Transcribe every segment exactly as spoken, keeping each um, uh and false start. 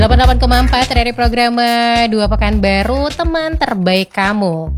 delapan puluh delapan koma empat dari program Dua Pekan Baru, teman terbaik kamu.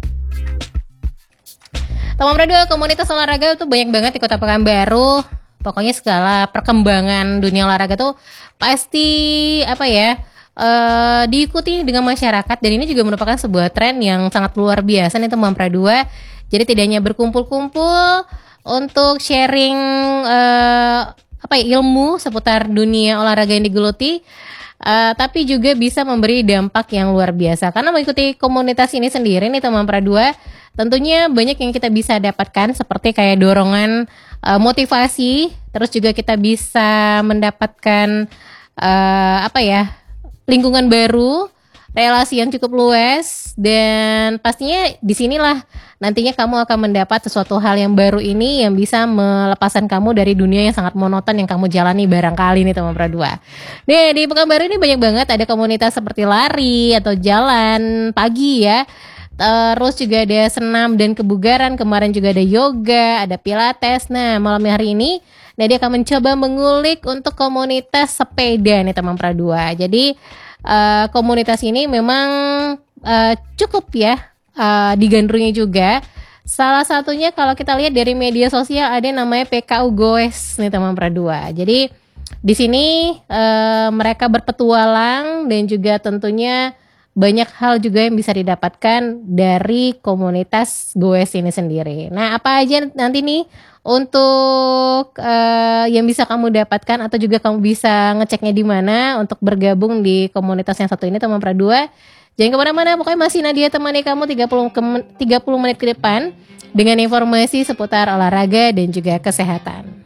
Teman Dua, komunitas olahraga tuh banyak banget di Kota Pekanbaru. Pokoknya segala perkembangan dunia olahraga tuh pasti apa ya uh, diikuti dengan masyarakat, dan ini juga merupakan sebuah tren yang sangat luar biasa nih teman Dua. Jadi tidak hanya berkumpul-kumpul untuk sharing uh, apa ya, ilmu seputar dunia olahraga yang digeluti, Uh, tapi juga bisa memberi dampak yang luar biasa. Karena mengikuti komunitas ini sendiri nih teman Dua, tentunya banyak yang kita bisa dapatkan, seperti kayak dorongan uh, motivasi, terus juga kita bisa mendapatkan uh, apa ya lingkungan baru, relasi yang cukup luas, dan pastinya disinilah nantinya kamu akan mendapat sesuatu hal yang baru ini yang bisa melepaskan kamu dari dunia yang sangat monoton yang kamu jalani barangkali nih teman Dua. Nih di Pekanbaru ini banyak banget ada komunitas seperti lari atau jalan pagi ya. Terus juga ada senam dan kebugaran, kemarin juga ada yoga, ada pilates. Nah malam hari ini Nadia akan mencoba mengulik untuk komunitas sepeda nih teman Dua. Jadi uh, komunitas ini memang uh, cukup ya uh, digandrungi juga. Salah satunya kalau kita lihat dari media sosial ada yang namanya P K U Goes nih teman Dua. Jadi di sini uh, mereka berpetualang dan juga tentunya banyak hal juga yang bisa didapatkan dari komunitas Goes ini sendiri. Nah, apa aja nanti nih untuk uh, yang bisa kamu dapatkan atau juga kamu bisa ngeceknya di mana untuk bergabung di komunitas yang satu ini teman Dua. Jangan kemana-mana, pokoknya masih Nadia temani kamu tiga puluh, ke, tiga puluh menit ke depan dengan informasi seputar olahraga dan juga kesehatan.